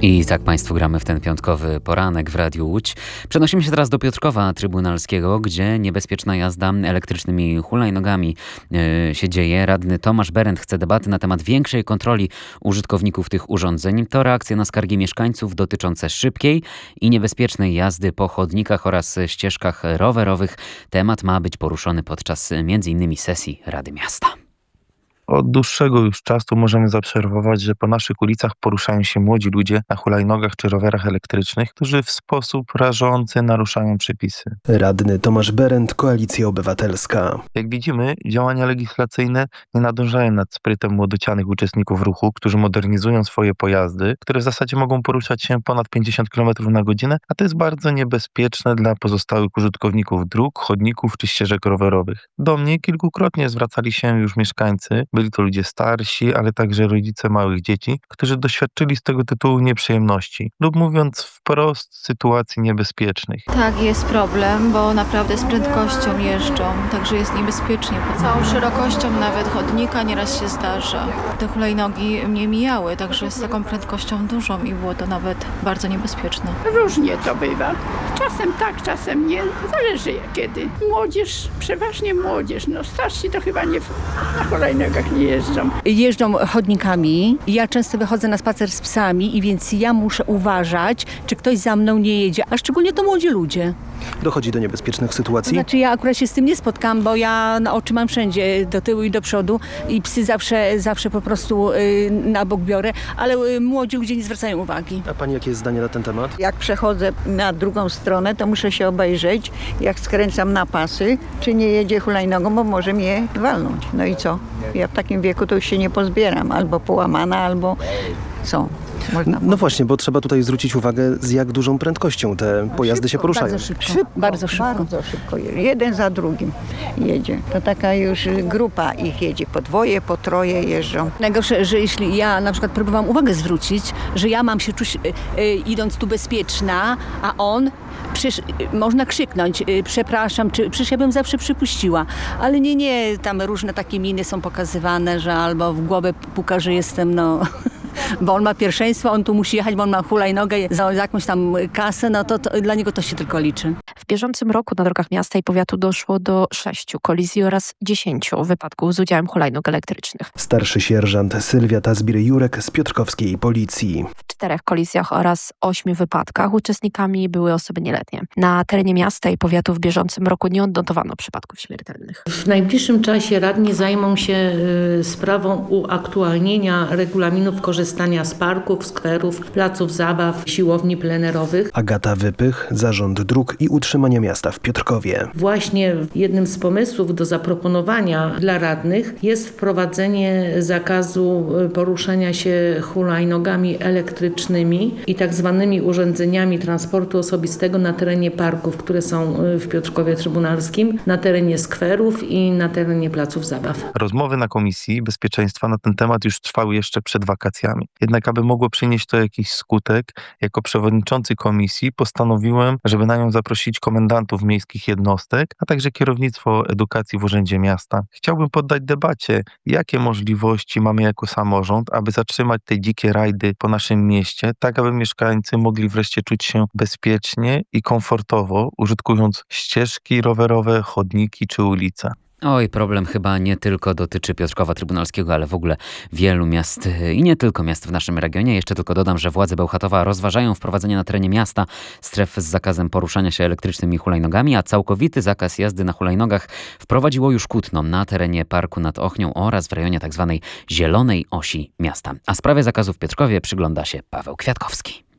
I tak Państwu gramy w ten piątkowy poranek w Radiu Łódź. Przenosimy się teraz do Piotrkowa Trybunalskiego, gdzie niebezpieczna jazda elektrycznymi hulajnogami się dzieje. Radny Tomasz Berend chce debaty na temat większej kontroli użytkowników tych urządzeń. To reakcja na skargi mieszkańców dotyczące szybkiej i niebezpiecznej jazdy po chodnikach oraz ścieżkach rowerowych. Temat ma być poruszony podczas m.in. sesji Rady Miasta. Od dłuższego już czasu możemy zaobserwować, że po naszych ulicach poruszają się młodzi ludzie na hulajnogach czy rowerach elektrycznych, którzy w sposób rażący naruszają przepisy. Radny Tomasz Berend, Koalicja Obywatelska. Jak widzimy, działania legislacyjne nie nadążają nad sprytem młodocianych uczestników ruchu, którzy modernizują swoje pojazdy, które w zasadzie mogą poruszać się ponad 50 km na godzinę, a to jest bardzo niebezpieczne dla pozostałych użytkowników dróg, chodników czy ścieżek rowerowych. Do mnie kilkukrotnie zwracali się już mieszkańcy, byli to ludzie starsi, ale także rodzice małych dzieci, którzy doświadczyli z tego tytułu nieprzyjemności lub mówiąc wprost sytuacji niebezpiecznych. Tak, jest problem, bo naprawdę z prędkością jeżdżą, także jest niebezpiecznie. Po całą szerokością nawet chodnika nieraz się zdarza. Te hulajnogi mnie mijały, także z taką prędkością dużą i było to nawet bardzo niebezpieczne. Różnie to bywa. Czasem tak, czasem nie. Zależy kiedy. Młodzież, przeważnie młodzież. Starsi to chyba na hulajnogach nie jeżdżą. Jeżdżą chodnikami. Ja często wychodzę na spacer z psami i więc ja muszę uważać, czy ktoś za mną nie jedzie, a szczególnie to młodzi ludzie. Dochodzi do niebezpiecznych sytuacji? Znaczy ja akurat się z tym nie spotkam, bo ja na oczy mam wszędzie, do tyłu i do przodu i psy zawsze po prostu na bok biorę, ale młodzi ludzie nie zwracają uwagi. A pani jakie jest zdanie na ten temat? Jak przechodzę na drugą stronę, to muszę się obejrzeć, jak skręcam na pasy, czy nie jedzie hulajnogą, bo może mnie walnąć. No i co? Ja w takim wieku to już się nie pozbieram, albo połamana, albo co? No właśnie, bo trzeba tutaj zwrócić uwagę, z jak dużą prędkością te pojazdy się poruszają. Bardzo szybko. Bardzo szybko. Jeden za drugim jedzie. To taka już grupa ich jedzie. Po dwoje, po troje jeżdżą. Najgorsze, że jeśli ja na przykład próbowałam uwagę zwrócić, że ja mam się czuć idąc tu bezpieczna, a on można krzyknąć, przepraszam, przecież ja bym zawsze przypuściła. Ale nie, tam różne takie miny są pokazywane, że albo w głowę puka, że jestem, bo on ma pierwszeństwo, on tu musi jechać, bo on ma hulajnogę za jakąś tam kasę, no to dla niego to się tylko liczy. W bieżącym roku na drogach miasta i powiatu doszło do 6 kolizji oraz 10 wypadków z udziałem hulajnóg elektrycznych. Starszy sierżant Sylwia Tazbir-Jurek z piotrkowskiej Policji. W 4 kolizjach oraz 8 wypadkach uczestnikami były osoby nieletnie. Na terenie miasta i powiatu w bieżącym roku nie odnotowano przypadków śmiertelnych. W najbliższym czasie radni zajmą się sprawą uaktualnienia regulaminów korzystania z parków, skwerów, placów zabaw, siłowni plenerowych. Agata Wypych, Zarząd Dróg i Utrzymania Miasta w Piotrkowie. Właśnie jednym z pomysłów do zaproponowania dla radnych jest wprowadzenie zakazu poruszania się hulajnogami elektrycznymi i tak zwanymi urządzeniami transportu osobistego na terenie parków, które są w Piotrkowie Trybunalskim, na terenie skwerów i na terenie placów zabaw. Rozmowy na Komisji Bezpieczeństwa na ten temat już trwały jeszcze przed wakacjami. Jednak aby mogło przynieść to jakiś skutek, jako przewodniczący komisji postanowiłem, żeby na nią zaprosić komendantów miejskich jednostek, a także kierownictwo edukacji w Urzędzie Miasta. Chciałbym poddać debacie, jakie możliwości mamy jako samorząd, aby zatrzymać te dzikie rajdy po naszym mieście, tak aby mieszkańcy mogli wreszcie czuć się bezpiecznie i komfortowo, użytkując ścieżki rowerowe, chodniki czy ulice. Oj, problem chyba nie tylko dotyczy Piotrkowa Trybunalskiego, ale w ogóle wielu miast i nie tylko miast w naszym regionie. Jeszcze tylko dodam, że władze Bełchatowa rozważają wprowadzenie na terenie miasta stref z zakazem poruszania się elektrycznymi hulajnogami, a całkowity zakaz jazdy na hulajnogach wprowadziło już Kutno na terenie Parku nad Ochnią oraz w rejonie tzw. Zielonej Osi miasta. A sprawie zakazu w Piotrkowie przygląda się Paweł Kwiatkowski.